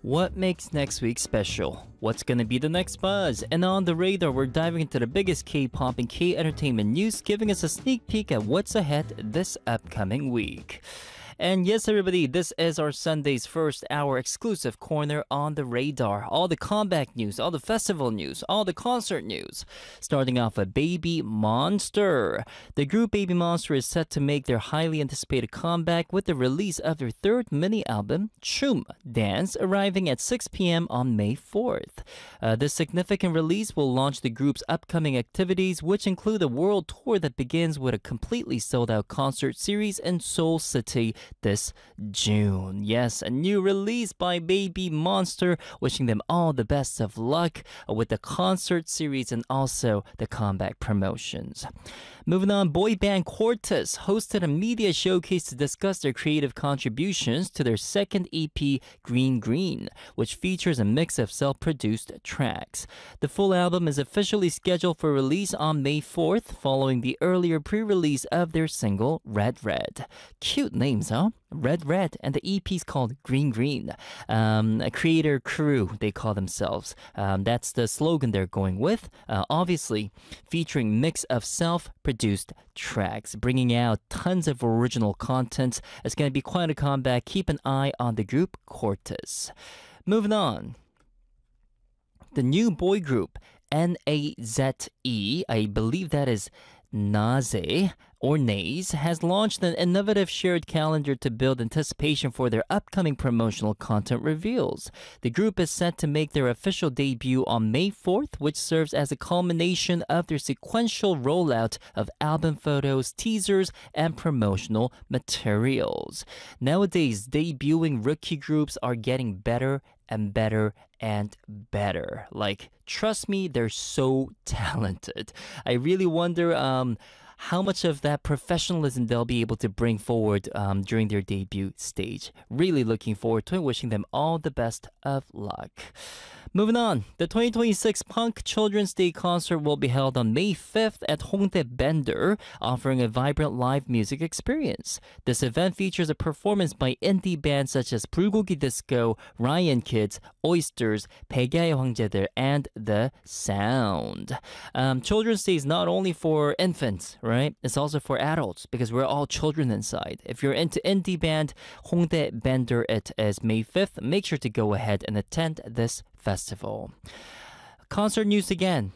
What makes next week special? What's gonna be the next buzz? And on the radar, we're diving into the biggest K-pop and K-entertainment news, giving us a sneak peek at what's ahead this upcoming week. And yes, everybody, this is our Sunday's first hour exclusive corner on the radar. All the comeback news, all the festival news, all the concert news. Starting off with Baby Monster. The group Baby Monster is set to make their highly anticipated comeback with the release of their third mini album, Chum Dance, arriving at 6 p.m. on May 4th. This significant release will launch the group's upcoming activities, which include a world tour that begins with a completely sold-out concert series in Seoul City this June. Yes, a new release by Baby Monster, wishing them all the best of luck with the concert series and also the comeback promotions. Moving on, boy band Cortez hosted a media showcase to discuss their creative contributions to their second EP, Green Green, which features a mix of self-produced tracks. The full album is officially scheduled for release on May 4th, following the earlier pre-release of their single, Red Red. Cute names, huh? Red Red, and the EP is called Green Green. A creator crew, they call themselves. That's the slogan they're going with. Obviously, featuring mix of self-produced tracks, bringing out tons of original content. It's going to be quite a comeback. Keep an eye on the group Cortez. Moving on. The new boy group, N-A-Z-E, I believe that is Naze or Naze, has launched an innovative shared calendar to build anticipation for their upcoming promotional content reveals. The group is set to make their official debut on May 4th, which serves as a culmination of their sequential rollout of album photos, teasers, and promotional materials. Nowadays, debuting rookie groups are getting better and better and better. Like, trust me, they're so talented. I really wonder how much of that professionalism they'll be able to bring forward during their debut stage. Really looking forward to it, wishing them all the best of luck. Moving on, the 2026 Punk Children's Day concert will be held on May 5th at Hongdae Bender, offering a vibrant live music experience. This event features a performance by indie bands such as 불고기 Disco, Ryan Kids, Oysters, 백야의 황제들, and The Sound. Children's Day is not only for infants, right? It's also for adults because we're all children inside. If you're into indie band, Hongdae Bender, it is May 5th. Make sure to go ahead and attend this festival. Concert news again.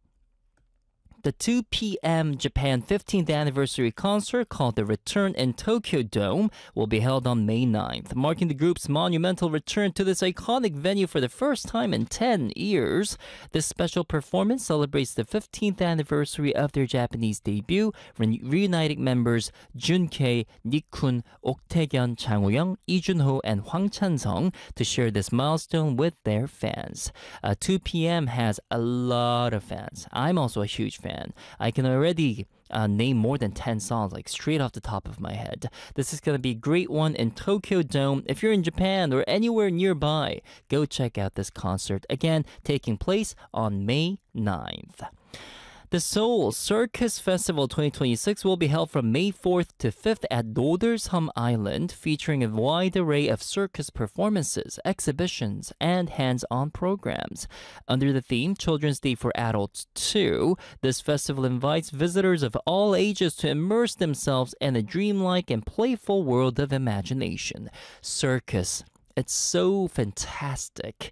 The 2 p.m. Japan 15th anniversary concert called The Return in Tokyo Dome will be held on May 9th, marking the group's monumental return to this iconic venue for the first time in 10 years. This special performance celebrates the 15th anniversary of their Japanese debut, reuniting members Junkei, Nikkun, Ok-taegyeon, Chang Woo-young, Lee Jun-ho, and Hwang Chan-sung to share this milestone with their fans. 2 p.m. has a lot of fans. I'm also a huge fan. I can already name more than 10 songs, like straight off the top of my head. This is going to be a great one in Tokyo Dome. If you're in Japan or anywhere nearby, go check out this concert. Again, taking place on May 9th. The Seoul Circus Festival 2026 will be held from May 4th to 5th at Nodersam Island, featuring a wide array of circus performances, exhibitions, and hands-on programs. Under the theme Children's Day for Adults Too, this festival invites visitors of all ages to immerse themselves in a dreamlike and playful world of imagination. Circus. It's so fantastic.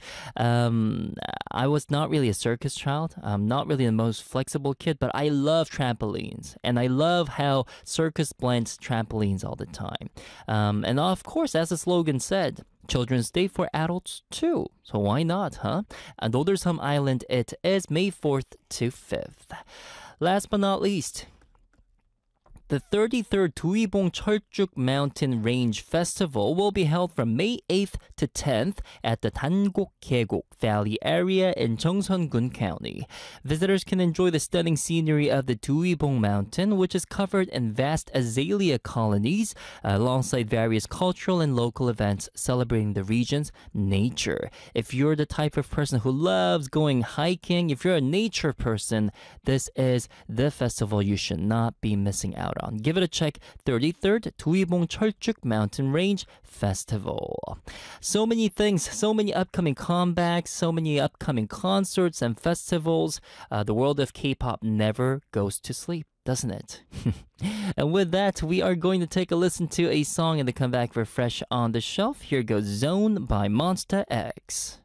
I was not really a circus child. I'm not really the most flexible kid, but I love trampolines. And I love how circus blends trampolines all the time. And of course, as the slogan said, Children's Day for Adults Too. So why not, huh? And Nodersam Island, it is May 4th to 5th. Last but not least, the 33rd Duibong Cheoljuk Mountain Range Festival will be held from May 8th to 10th at the Dangok-Gaegok Valley area in Jeongseon-gun County. Visitors can enjoy the stunning scenery of the Duibong Mountain, which is covered in vast azalea colonies, alongside various cultural and local events celebrating the region's nature. If you're the type of person who loves going hiking, if you're a nature person, this is the festival you should not be missing out on. Give it a check. 33rd Duibong Cheoljuk Mountain Range Festival. So many things, so many upcoming comebacks, so many upcoming concerts and festivals. The world of K-pop never goes to sleep, doesn't it? And with that, we are going to take a listen to a song and then come back for Fresh on the Shelf. Here goes Zone by Monsta X.